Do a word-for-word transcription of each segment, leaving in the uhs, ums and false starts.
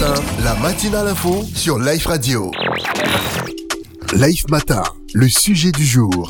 Matin, la matinale info sur Life Radio. Life Matin, le sujet du jour.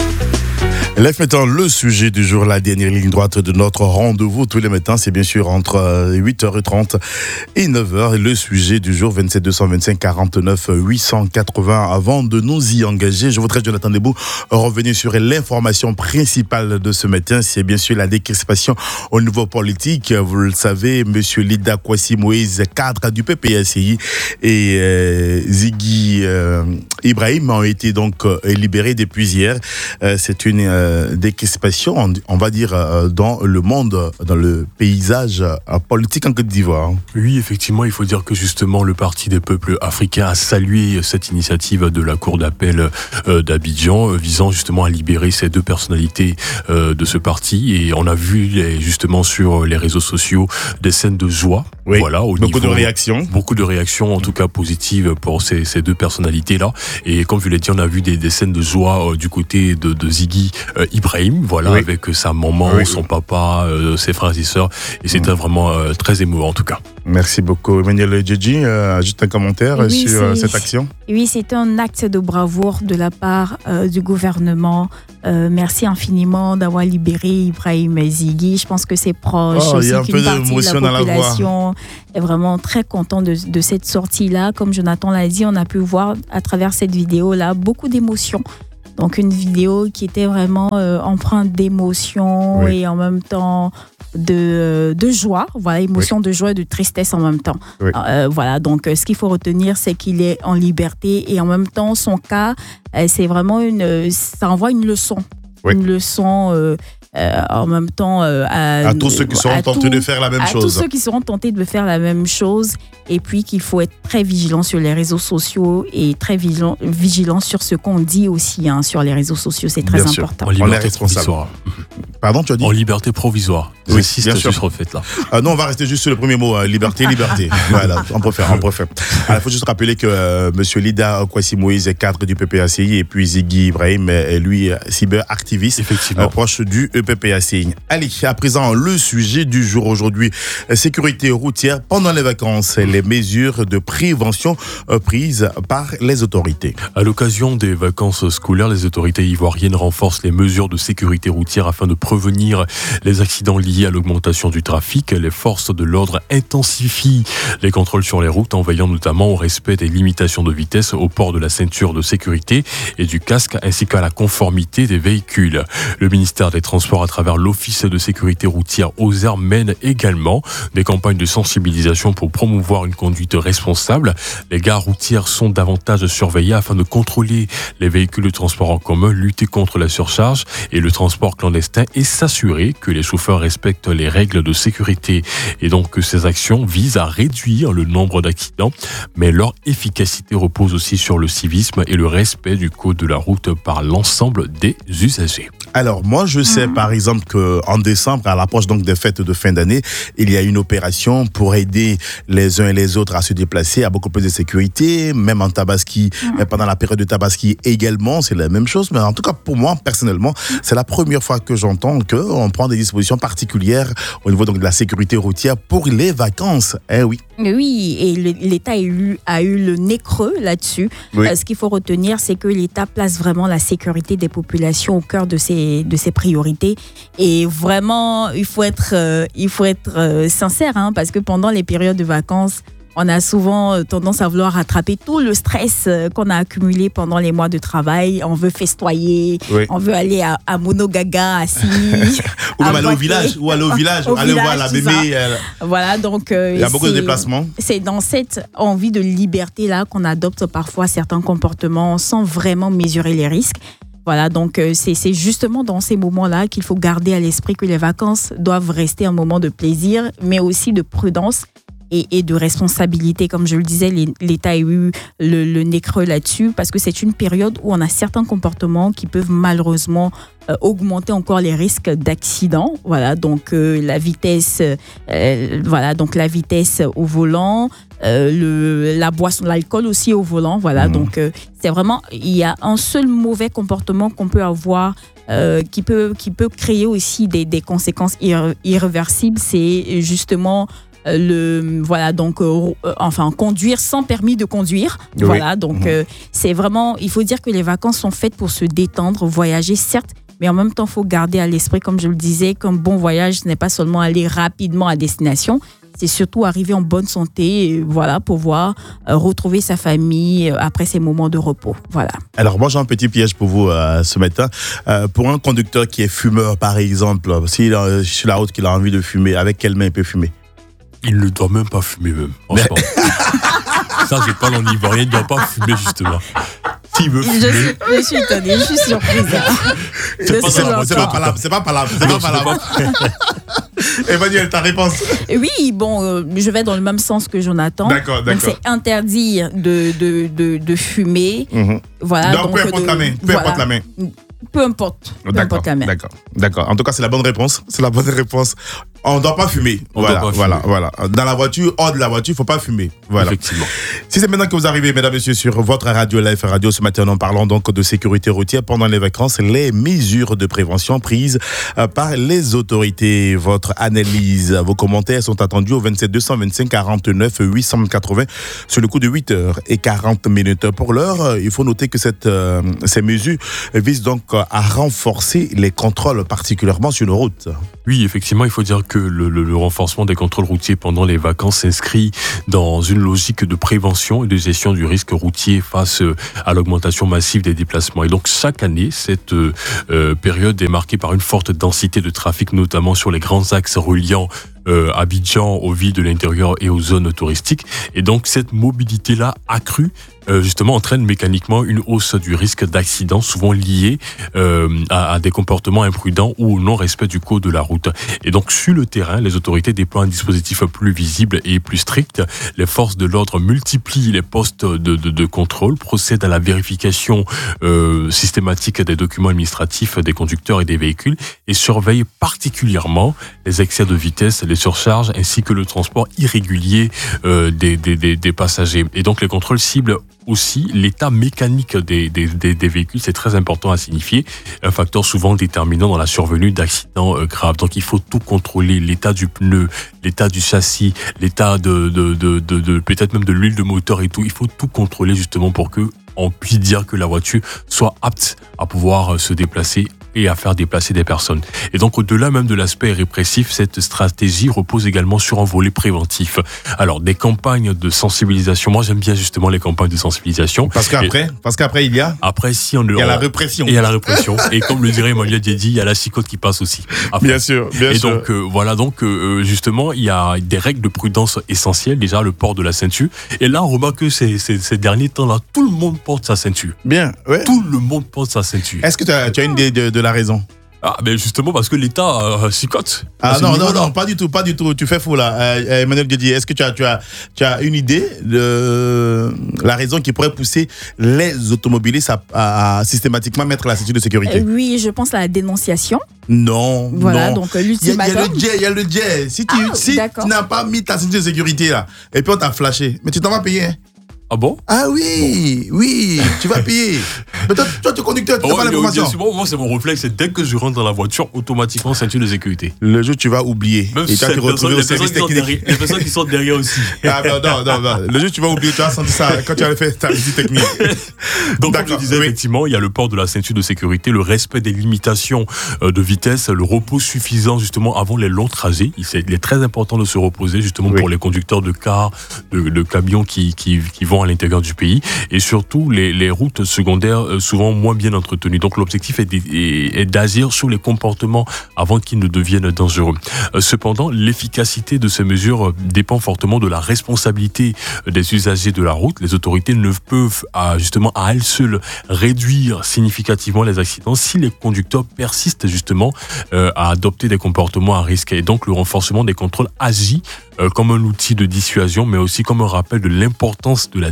Life Matin, le sujet du jour, la dernière ligne droite de notre rendez-vous tous les matins, c'est bien sûr entre huit heures trente et neuf heures. Et le sujet du jour, vingt-sept deux cent vingt-cinq quarante-neuf huit cent quatre-vingts. Avant de nous y engager, je voudrais, Jonathan Debout, revenir sur l'information principale de ce matin. C'est bien sûr la décrispation au niveau politique. Vous le savez, monsieur Lida Kwasi Moïse, cadre du P P A C I, et euh, Ziggy euh, Ibrahim ont été donc euh, libérés depuis hier. Euh, c'est une euh, décrispation, on, on va dire, euh, dans le monde, dans le paysage euh, politique en Côte d'Ivoire. Oui, effectivement, il faut dire que justement le Parti des peuples africains a salué cette initiative de la Cour d'appel euh, d'Abidjan, euh, visant justement à libérer ces deux personnalités euh, de ce parti. Et on a vu les, justement sur les réseaux sociaux des scènes de joie. Oui, voilà, au beaucoup niveau, de réactions. Beaucoup de réactions, en tout cas positives pour ces, ces deux personnalités-là. Et comme je l'ai dit, on a vu des, des scènes de joie euh, du côté de, de Ziggy Euh, Ibrahim, voilà, oui. avec euh, sa maman, oui. son papa, euh, ses frères et sœurs, et c'était mmh. vraiment euh, très émouvant en tout cas. Merci beaucoup. Emmanuel Djedji, euh, ajoute un commentaire oui, sur euh, cette action. Oui, c'est un acte de bravoure de la part euh, du gouvernement. Euh, merci infiniment d'avoir libéré Ibrahim et Ziggy. Je pense que c'est proche oh, aussi qu'une partie de la population est vraiment très content de, de cette sortie-là. Comme Jonathan l'a dit, on a pu voir à travers cette vidéo-là beaucoup d'émotions. Donc une vidéo qui était vraiment euh, empreinte d'émotion oui. et en même temps de, de joie, voilà, émotion oui. de joie et de tristesse en même temps. Oui. Euh, voilà, donc ce qu'il faut retenir, c'est qu'il est en liberté et en même temps, son cas, euh, c'est vraiment une, ça envoie une leçon, oui. une leçon. Euh, Euh, en même temps euh, à, à tous ceux qui seront tentés de faire la même à chose. À tous ceux qui seront tentés de faire la même chose. Et puis qu'il faut être très vigilant sur les réseaux sociaux et très vigilant, vigilant sur ce qu'on dit aussi hein, sur les réseaux sociaux. C'est très bien important. En liberté provisoire. Pardon, tu as dit ? En liberté provisoire. Oui, J'insiste bien sûr. sur le fait là. Euh, non, on va rester juste sur le premier mot, hein, liberté, liberté. Voilà, on préfère, on préfère. Il faut juste rappeler que euh, monsieur Lida Kwasi Moïse est cadre du P P A C I et puis Ziggy Ibrahim est lui cyberactiviste, effectivement, euh, proche du P P A C I. Allez, à présent le sujet du jour aujourd'hui, sécurité routière pendant les vacances, les mesures de prévention euh, prises par les autorités. À l'occasion des vacances scolaires, les autorités ivoiriennes renforcent les mesures de sécurité routière afin de prévenir les accidents liés à l'augmentation du trafic. Les forces de l'ordre intensifient les contrôles sur les routes en veillant notamment au respect des limitations de vitesse, au port de la ceinture de sécurité et du casque ainsi qu'à la conformité des véhicules. Le ministère des Transports à travers l'Office de sécurité routière O S E R mène également des campagnes de sensibilisation pour promouvoir une conduite responsable. Les gares routières sont davantage surveillées afin de contrôler les véhicules de transport en commun, lutter contre la surcharge et le transport clandestin et s'assurer que les chauffeurs respectent les règles de sécurité. Et donc que ces actions visent à réduire le nombre d'accidents, mais leur efficacité repose aussi sur le civisme et le respect du code de la route par l'ensemble des usagers. Alors moi je sais mmh. par exemple qu'en décembre, à l'approche donc des fêtes de fin d'année, il y a une opération pour aider les uns et les autres à se déplacer, à beaucoup plus de sécurité, même en Tabaski, mmh. pendant la période de Tabaski également, c'est la même chose. Mais en tout cas pour moi personnellement, c'est la première fois que j'entends qu'on prend des dispositions particulières au niveau donc de la sécurité routière pour les vacances. Eh oui. Oui, et l'État a eu, a eu le nez creux là-dessus. Oui. Euh, ce qu'il faut retenir, c'est que l'État place vraiment la sécurité des populations au cœur de ses, de ses priorités. Et vraiment, il faut être, euh, il faut être euh, sincère, hein, parce que pendant les périodes de vacances, on a souvent tendance à vouloir rattraper tout le stress qu'on a accumulé pendant les mois de travail. On veut festoyer, oui. on veut aller à, à Monogaga, assis. ou même aller au village, ou aller au village, au aller village, voir la bébé. Elle... Voilà, donc euh, il y a beaucoup de déplacements. C'est dans cette envie de liberté-là qu'on adopte parfois certains comportements sans vraiment mesurer les risques. Voilà, donc euh, c'est, c'est justement dans ces moments-là qu'il faut garder à l'esprit que les vacances doivent rester un moment de plaisir, mais aussi de prudence et, et de responsabilité. Comme je le disais, l'État a eu le, le nez creux là-dessus parce que c'est une période où on a certains comportements qui peuvent malheureusement euh, augmenter encore les risques d'accident. Voilà, donc euh, la vitesse, euh, voilà, donc la vitesse au volant, euh, le, la boisson, l'alcool aussi au volant. Voilà, mmh. donc euh, c'est vraiment, il y a un seul mauvais comportement qu'on peut avoir. Euh, qui peut qui peut créer aussi des, des conséquences irré- irréversibles, c'est justement le voilà donc euh, enfin conduire sans permis de conduire. Oui. Voilà donc mmh. euh, c'est vraiment, il faut dire que les vacances sont faites pour se détendre, voyager certes, mais en même temps, il faut garder à l'esprit, comme je le disais, qu'un bon voyage, ce n'est pas seulement aller rapidement à destination, c'est surtout arriver en bonne santé, voilà, pouvoir euh, retrouver sa famille euh, après ces moments de repos. Voilà. Alors moi, j'ai un petit piège pour vous euh, ce matin. Euh, pour un conducteur qui est fumeur, par exemple, s'il est sur la route qu'il a envie de fumer, avec quelle main il peut fumer? Il ne doit même pas fumer, même. Franchement. Ça, je parle en ivoirien, il ne doit pas fumer, justement. S'il veut fumer. Je suis, je suis étonnée, je suis surprise. Hein. C'est, pas ça, c'est pas palable, c'est pas palable, c'est pas palable. Emmanuel, ta réponse? Oui, bon, euh, je vais dans le même sens que Jonathan. D'accord, d'accord. Donc, c'est interdit de, de, de, de fumer. Mm-hmm. Voilà. Donc, donc, peu importe de, la main. Peu voilà. importe la main. Peu importe. Peu d'accord, importe la main. D'accord, d'accord. En tout cas, c'est la bonne réponse. C'est la bonne réponse. On ne doit pas fumer. On voilà, doit pas voilà, fumer. voilà. Dans la voiture, hors de la voiture, il ne faut pas fumer. Voilà. Effectivement. Si c'est maintenant que vous arrivez, mesdames et messieurs, sur votre radio, Life Radio, ce matin, nous parlons donc de sécurité routière pendant les vacances, les mesures de prévention prises par les autorités. Votre analyse, vos commentaires sont attendus au vingt-sept deux cent vingt-cinq quarante-neuf huit cent quatre-vingts sur le coup de huit heures quarante minutes. Pour l'heure, il faut noter que cette, euh, ces mesures visent donc à renforcer les contrôles, particulièrement sur nos routes. Oui, effectivement, il faut dire que le, le, le renforcement des contrôles routiers pendant les vacances s'inscrit dans une logique de prévention et de gestion du risque routier face à l'augmentation massive des déplacements. Et donc, chaque année, cette euh, période est marquée par une forte densité de trafic, notamment sur les grands axes reliant Euh, Abidjan aux villes de l'intérieur et aux zones touristiques. Et donc, cette mobilité-là accrue, euh, justement, entraîne mécaniquement une hausse du risque d'accident, souvent lié euh, à, à des comportements imprudents ou au non-respect du code de la route. Et donc, sur le terrain, les autorités déploient un dispositif plus visible et plus strict. Les forces de l'ordre multiplient les postes de, de, de contrôle, procèdent à la vérification euh, systématique des documents administratifs des conducteurs et des véhicules et surveillent particulièrement les excès de vitesse, les surcharges ainsi que le transport irrégulier euh, des, des, des, des passagers. Et donc les contrôles ciblent aussi l'état mécanique des, des, des, des véhicules, c'est très important à signifier, un facteur souvent déterminant dans la survenue d'accidents euh, graves. Donc il faut tout contrôler, l'état du pneu, l'état du châssis, l'état de, de, de, de, de peut-être même de l'huile de moteur et tout. Il faut tout contrôler justement pour que on puisse dire que la voiture soit apte à pouvoir se déplacer et à faire déplacer des personnes. Et donc, au-delà même de l'aspect répressif, cette stratégie repose également sur un volet préventif. Alors, des campagnes de sensibilisation. Moi, j'aime bien justement les campagnes de sensibilisation. Parce qu'après, et, parce qu'après, il y a... Après, si on... Il y a la répression. Et il y a la répression. Et comme le dirait Emmanuel Diedi, il y a la psychote qui passe aussi. Après. Bien sûr, bien et sûr. Et donc, euh, voilà, donc, euh, justement, il y a des règles de prudence essentielles. Déjà, le port de la ceinture. Et là, on remarque que ces, ces, ces derniers temps-là, tout le monde porte sa ceinture. Bien, ouais. Tout le monde porte sa ceinture. Est-ce que tu as, tu as une idée de, de la raison? Ah, ben justement parce que l'État euh, chicote. Ah non, non, non, pas du tout, pas du tout. Tu fais faux là. Euh, Emmanuel Diedi, est-ce que tu as, tu, as, tu as une idée de la raison qui pourrait pousser les automobilistes à, à, à systématiquement mettre la ceinture de sécurité? euh, Oui, je pense à la dénonciation. Non, voilà, non. donc l'ultimatum. Il y, y a le jet, si tu, ah, si tu n'as pas mis ta ceinture de sécurité là, et puis on t'a flashé, mais tu t'en vas payer. Hein? Ah bon? Ah oui, oui, tu vas payer. Mais toi, toi, tu es conducteur, tu n'as oh, pas l'information. Bon, moi, c'est mon réflexe, c'est dès que je rentre dans la voiture, automatiquement, ceinture de sécurité. Le jour, tu vas oublier. Même et tu vas te retrouver au service technique. Les personnes qui sont derrière aussi. Ah non, non, non, non. Le jour, tu vas oublier, tu vas sentir ça quand tu as fait ta visite technique. Donc, comme je disais, oui. Effectivement, il y a le port de la ceinture de sécurité, le respect des limitations de vitesse, le repos suffisant, justement, avant les longs trajets. Il est très important de se reposer, justement, oui. pour les conducteurs de cars, de, de camions qui, qui, qui vont à l'intérieur du pays. Et surtout les, les routes secondaires euh, souvent moins bien entretenues. Donc l'objectif est, est, est d'agir sur les comportements avant qu'ils ne deviennent dangereux. Euh, cependant, l'efficacité de ces mesures dépend fortement de la responsabilité des usagers de la route. Les autorités ne peuvent à, justement à elles seules réduire significativement les accidents si les conducteurs persistent justement euh, à adopter des comportements à risque. Et donc le renforcement des contrôles agit euh, comme un outil de dissuasion, mais aussi comme un rappel de l'importance de la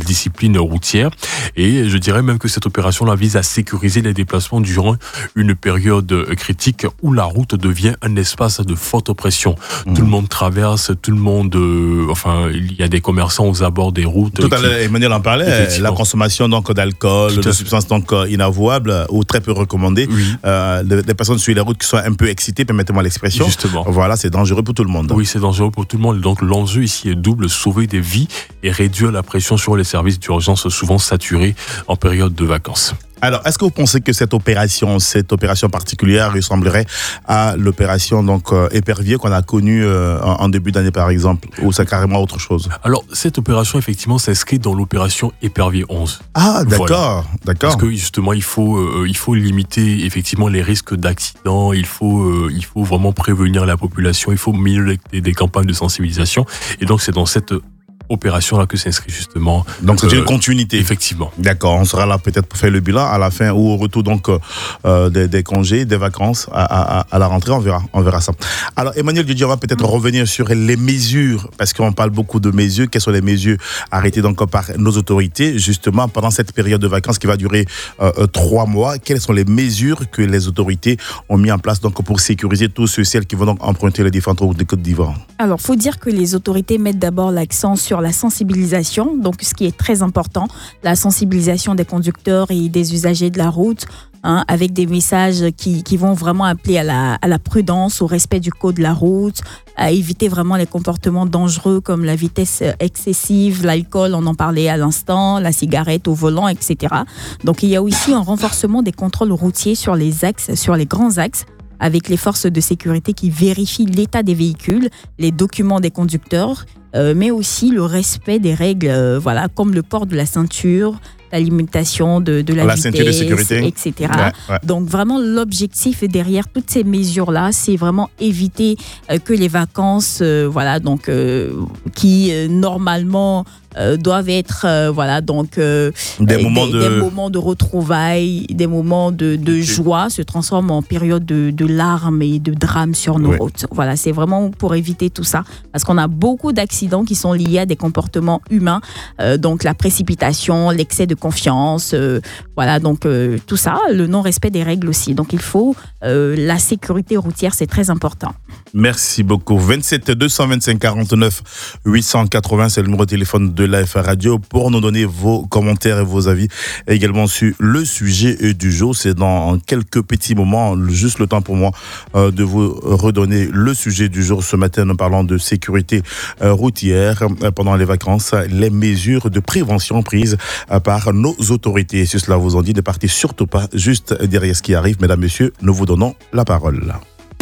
discipline routière. Et je dirais même que cette opération-là vise à sécuriser les déplacements durant une période critique où la route devient un espace de forte pression. Mmh. Tout le monde traverse, tout le monde... Euh, enfin, il y a des commerçants aux abords des routes. Tout à l'heure, Emmanuel en parlait, la consommation donc, d'alcool, de substances donc, inavouables ou très peu recommandées. Oui. Euh, des personnes sur les routes qui sont un peu excitées, permettez-moi l'expression. Justement. Voilà, c'est dangereux pour tout le monde. Oui, c'est dangereux pour tout le monde. Donc l'enjeu ici est double, sauver des vies et réduire la pression sur les services d'urgence souvent saturés en période de vacances. Alors, est-ce que vous pensez que cette opération, cette opération particulière ressemblerait à l'opération donc euh, Épervier qu'on a connue euh, en, en début d'année par exemple, ou c'est carrément autre chose? Alors, cette opération effectivement s'inscrit dans l'opération Épervier onze. Ah, d'accord, voilà. d'accord. Parce que justement, il faut, euh, il faut limiter effectivement les risques d'accidents. Il faut, euh, il faut vraiment prévenir la population. Il faut mener des, des campagnes de sensibilisation. Et donc, c'est dans cette opération là que s'inscrit justement. Donc c'est euh, une continuité. Effectivement. D'accord, on sera là peut-être pour faire le bilan à la fin ou au retour donc euh, des, des congés, des vacances à, à, à la rentrée, on verra, on verra ça. Alors Emmanuel Didier, on va peut-être mmh. revenir sur les mesures parce qu'on parle beaucoup de mesures. Quelles sont les mesures arrêtées donc par nos autorités justement pendant cette période de vacances qui va durer euh, trois mois? Quelles sont les mesures que les autorités ont mis en place donc pour sécuriser tous ceux et celles qui vont donc emprunter les différentes routes de Côte d'Ivoire? Alors, faut dire que les autorités mettent d'abord l'accent sur la sensibilisation, donc ce qui est très important, la sensibilisation des conducteurs et des usagers de la route, hein, avec des messages qui, qui vont vraiment appeler à la, à la prudence, au respect du code de la route, à éviter vraiment les comportements dangereux comme la vitesse excessive, l'alcool, on en parlait à l'instant, la cigarette au volant, et cetera. Donc il y a aussi un renforcement des contrôles routiers sur les axes, sur les grands axes, avec les forces de sécurité qui vérifient l'état des véhicules, les documents des conducteurs, euh, mais aussi le respect des règles, euh, voilà, comme le port de la ceinture, la limitation de, de la, la vitesse, ceinture de sécurité, et cetera. Ouais, ouais. Donc vraiment, l'objectif derrière toutes ces mesures-là, c'est vraiment éviter euh, que les vacances, euh, voilà, donc euh, qui euh, normalement euh, doivent être, euh, voilà, donc euh, des, des, moments de... des moments de retrouvailles, des moments de, de okay. joie, se transforment en période de, de larmes et de drames sur nos ouais. routes. Voilà, c'est vraiment pour éviter tout ça, parce qu'on a beaucoup d'accidents qui sont liés à des comportements humains, euh, donc la précipitation, l'excès de confiance, euh, voilà, donc euh, tout ça, le non-respect des règles aussi. Donc il faut, euh, la sécurité routière, c'est très important. Merci beaucoup. vingt-sept deux cent vingt-cinq quarante-neuf huit cent quatre-vingts, c'est le numéro de téléphone de Life Radio pour nous donner vos commentaires et vos avis également sur le sujet du jour. C'est dans quelques petits moments, juste le temps pour moi euh, de vous redonner le sujet du jour. Ce matin, nous parlons de sécurité euh, routière euh, pendant les vacances, les mesures de prévention prises euh, par nos autorités. Si cela vous en dit, ne partez surtout pas juste derrière ce qui arrive. Mesdames, Messieurs, nous vous donnons la parole.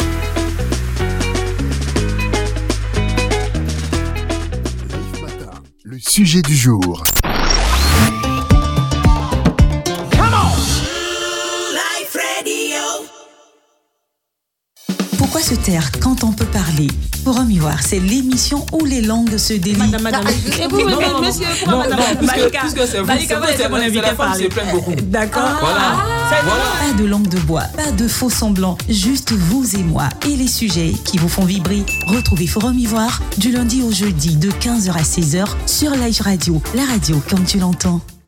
Le sujet du jour. Pourquoi se taire quand on peut parler? Forum Ivoire, c'est l'émission où les langues se délient. Madame, madame, ah, vous, non, non, monsieur, non, madame, non, puisque, Malika, puisque c'est vous, Malika, c'est mon invité à parler. D'accord. Ah, voilà. voilà. Pas de langue de bois, pas de faux semblants, juste vous et moi et les sujets qui vous font vibrer. Retrouvez Forum Ivoire du lundi au jeudi de quinze heures à seize heures sur Live Radio, la radio comme tu l'entends.